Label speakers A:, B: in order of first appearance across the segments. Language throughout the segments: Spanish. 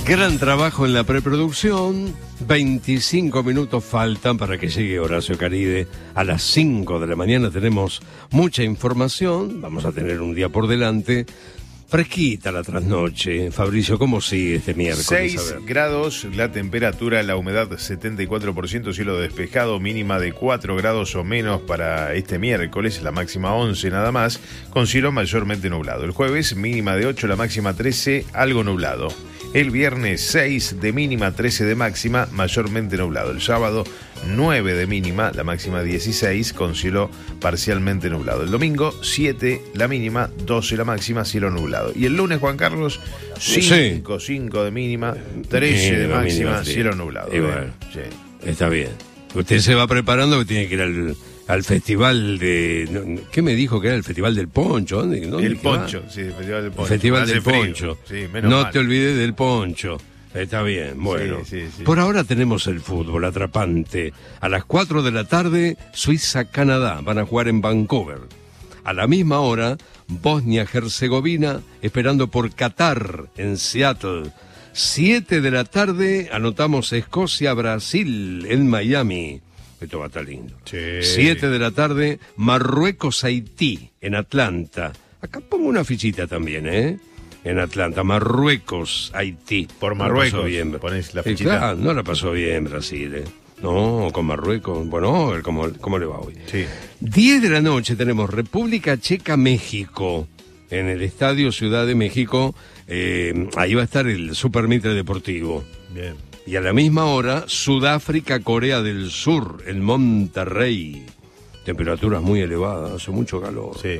A: Gran trabajo en la preproducción. 25 minutos faltan para que llegue Horacio Caride. A las 5 de la mañana tenemos mucha información. Vamos a tener un día por delante. Fresquita la trasnoche. Fabricio, ¿cómo sigue este miércoles?
B: 6 grados la temperatura, la humedad 74%, cielo despejado, mínima de 4 grados o menos para este miércoles, la máxima 11 nada más, con cielo mayormente nublado. El jueves, mínima de 8, la máxima 13, algo nublado. El viernes 6 de mínima, 13 de máxima, mayormente nublado. El sábado 9 de mínima, la máxima 16, con cielo parcialmente nublado. El domingo 7 la mínima, 12 la máxima, cielo nublado. Y el lunes, Juan Carlos, 5 de mínima, 13 de máxima, cielo nublado.
A: Bueno, sí. Está bien. Usted se va preparando que tiene que ir al festival de... ¿Qué me dijo que era el festival del poncho? ¿Dónde
B: el poncho, sí, el festival del poncho.
A: El festival del poncho.
B: Sí,
A: no mal. Te olvides del poncho. Está bien, bueno.
B: Sí.
A: Por ahora tenemos el fútbol atrapante. A las 4 de la tarde, Suiza-Canadá. Van a jugar en Vancouver. A la misma hora, Bosnia-Herzegovina, esperando por Qatar en Seattle. 7 de la tarde, anotamos Escocia-Brasil en Miami. Esto va a estar lindo.
B: Sí.
A: 7 de la tarde, Marruecos-Haití en Atlanta. Acá pongo una fichita también, en Atlanta, Marruecos, Haití.
B: Por Marruecos,
A: no la pasó bien.
B: Pones la fichita.
A: Claro, no la pasó bien Brasil, No, con Marruecos, bueno, a ver cómo le va hoy.
B: Sí.
A: 10 de la noche tenemos República Checa, México, en el Estadio Ciudad de México. Ahí va a estar el Super Mitre Deportivo.
B: Bien.
A: Y a la misma hora, Sudáfrica, Corea del Sur, en Monterrey. Temperaturas muy elevadas, hace mucho calor.
B: Sí.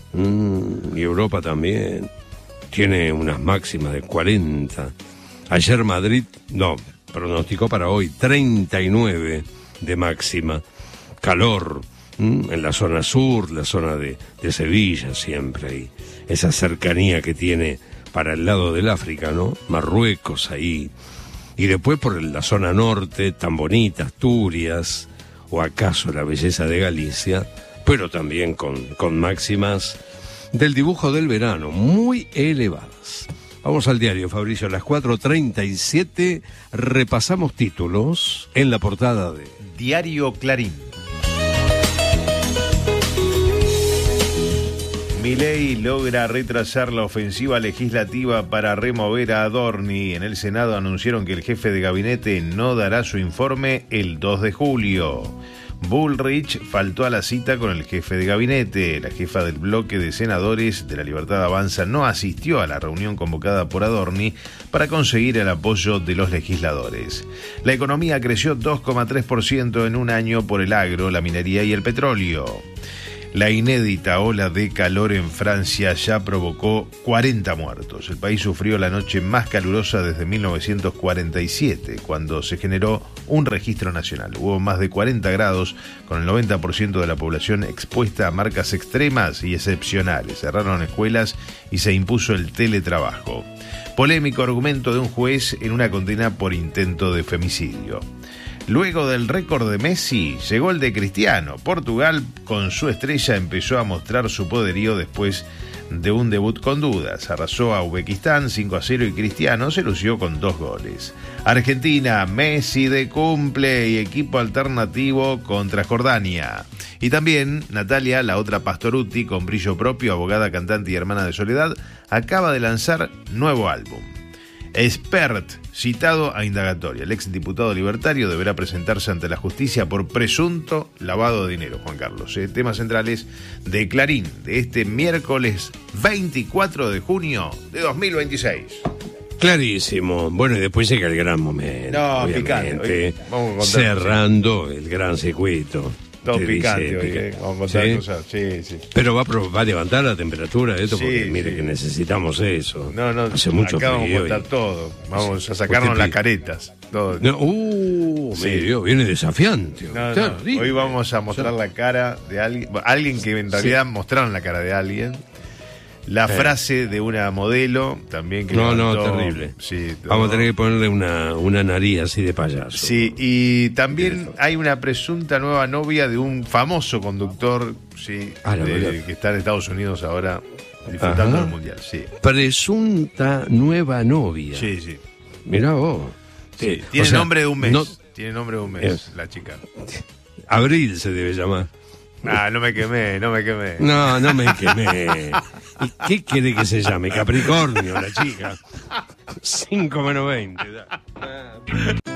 A: Y Europa también. Tiene unas máximas de 40. Ayer Madrid, pronosticó para hoy 39 de máxima. Calor en la zona sur, la zona de Sevilla siempre. Ahí. Esa cercanía que tiene para el lado del África, ¿no? Marruecos ahí. Y después por la zona norte, tan bonita, Asturias, o acaso la belleza de Galicia, pero también con máximas del dibujo del verano, muy elevadas. Vamos al diario, Fabricio, a las 4:37, repasamos títulos en la portada de
B: Diario Clarín. Milei logra retrasar la ofensiva legislativa para remover a Adorni. En el Senado anunciaron que el jefe de gabinete no dará su informe el 2 de julio. Bullrich faltó a la cita con el jefe de gabinete. La jefa del bloque de senadores de La Libertad Avanza no asistió a la reunión convocada por Adorni para conseguir el apoyo de los legisladores. La economía creció 2,3% en un año por el agro, la minería y el petróleo. La inédita ola de calor en Francia ya provocó 40 muertos. El país sufrió la noche más calurosa desde 1947, cuando se generó un registro nacional. Hubo más de 40 grados, con el 90% de la población expuesta a marcas extremas y excepcionales. Cerraron escuelas y se impuso el teletrabajo. Polémico argumento de un juez en una condena por intento de femicidio. Luego del récord de Messi, llegó el de Cristiano. Portugal, con su estrella, empezó a mostrar su poderío después de un debut con dudas. Arrasó a Uzbekistán 5-0 y Cristiano se lució con 2 goles. Argentina, Messi de cumple y equipo alternativo contra Jordania. Y también Natalia, la otra Pastorutti, con brillo propio, abogada, cantante y hermana de Soledad, acaba de lanzar nuevo álbum. Espert, citado a indagatoria. El exdiputado libertario deberá presentarse ante la justicia por presunto lavado de dinero, Juan Carlos. Temas centrales de Clarín de este miércoles 24 de junio de 2026.
A: Clarísimo. Bueno, y después llega el gran momento.
B: No, picante.
A: Vamos a contar cerrando el gran circuito.
B: Todo picante hoy, vamos a contar cosas. Sí.
A: Pero va a levantar la temperatura de esto, porque mire que necesitamos eso.
B: No,
A: hace mucho
B: acá
A: frío.
B: Vamos a contar todo. Vamos a sacarnos las caretas. Todo.
A: Viene desafiante.
B: No. Hoy vamos a mostrar la cara de alguien que en realidad mostraron la cara de alguien. La frase de una modelo también que
A: terrible.
B: Sí,
A: vamos a tener que ponerle una nariz así de payaso.
B: Sí, y también hay una presunta nueva novia de un famoso conductor, que está en Estados Unidos ahora disfrutando del mundial. Sí.
A: Presunta nueva novia.
B: Sí.
A: Mirá vos.
B: Sí, tiene nombre de un mes. Tiene nombre de un mes, la chica.
A: Abril se debe llamar.
B: Ah, no me quemé.
A: No me quemé. ¿Y qué quiere que se llame? Capricornio, la chica. 5 menos 20.